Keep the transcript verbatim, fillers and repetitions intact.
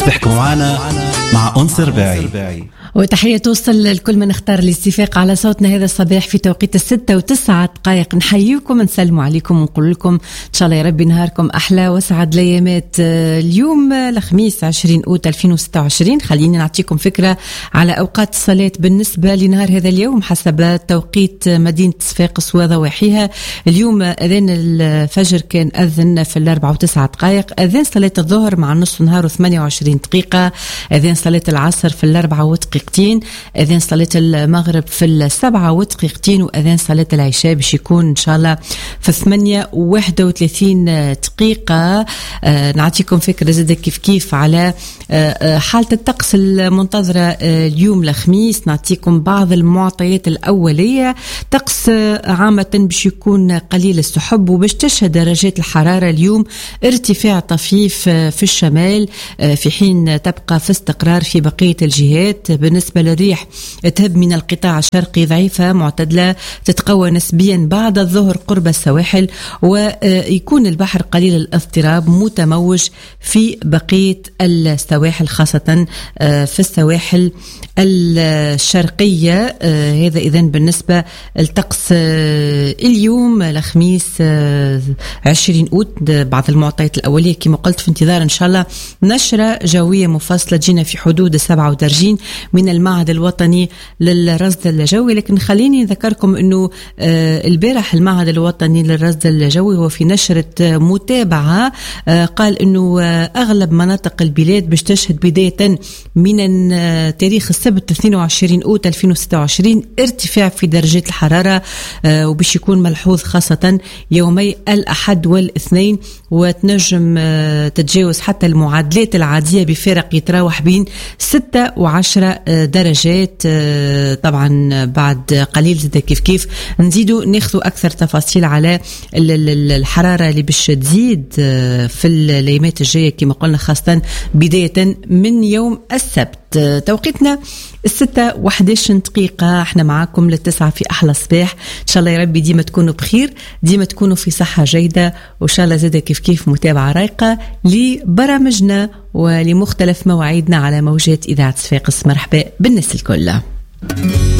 تصبحكم معنا مع أنس رباعي. وتحية توصل لكل من اختار الاستفاق على صوتنا هذا الصباح في توقيت الستة وتسعة دقائق. نحييكم، نسلموا عليكم ونقول لكم إن شاء الله يا ربي نهاركم أحلى وسعد ليامات. اليوم الخميس عشرين أوت ألفين وستة وعشرين. خليني نعطيكم فكرة على أوقات الصلاة بالنسبة لنهار هذا اليوم حسب توقيت مدينة صفاقس وضواحيها. اليوم أذان الفجر كان أذن في الأربعة وتسعة دقائق، أذان صلاة الظهر مع نصف نهار وثمانية وعشرين دقيقة، أذان صلاة العصر في الأربعة ودقيقتين، أذان صلاة المغرب في السبعة ودقيقتين، وأذان صلاة العشاء باش يكون إن شاء الله في ثمانية وواحد وثلاثين دقيقة. آه نعطيكم فكرة زادة كيف كيف على آه حالة الطقس المنتظرة آه اليوم الخميس. نعطيكم بعض المعطيات الأولية. طقس آه عامة باش يكون قليل السحب، وباش تشهد درجات الحرارة اليوم ارتفاع طفيف آه في الشمال، آه في حين تبقى في استقرار في بقية الجهات. بالنسبة للريح تهب من القطاع الشرقي ضعيفة معتدلة، تتقوى نسبيا بعد الظهر قرب السواحل، ويكون البحر قليل الاضطراب متموج في بقية السواحل خاصة في السواحل الشرقية. هذا إذن بالنسبة للطقس اليوم الخميس عشرين أوت. بعض المعطيات الأولية كما قلت في انتظار إن شاء الله نشرة جوية مفصلة تجينا في حدود السبعة ودرجين من المعهد الوطني للرصد الجوي. لكن خليني أذكركم أنه البارح المعهد الوطني للرصد الجوي هو في نشرة متابعة قال أنه أغلب مناطق البلاد باش تشهد بداية من تاريخ السبت اثنين وعشرين أوت ألفين وستة وعشرين ارتفاع في درجات الحرارة، وباش يكون ملحوظ خاصة يومي الأحد والاثنين، وتنجم تتجاوز حتى المعادلات العادية بفارق يتراوح بين ستة وعشرة درجات. طبعا بعد قليل زي كيف كيف نزيدوا ناخذوا أكثر تفاصيل على الحرارة اللي باش تزيد في الأيامات الجاية كما قلنا، خاصة بداية من يوم السبت. توقيتنا الستة وحداش دقيقة. احنا معاكم للتسعة في أحلى صباح. إن شاء الله يا ربي ديما تكونوا بخير، ديما تكونوا في صحة جيدة، وإن شاء الله زادة كيف كيف متابعة رايقة لبرامجنا ولمختلف مواعيدنا على موجات إذاعة صفاقس. مرحبا بالناس الكل.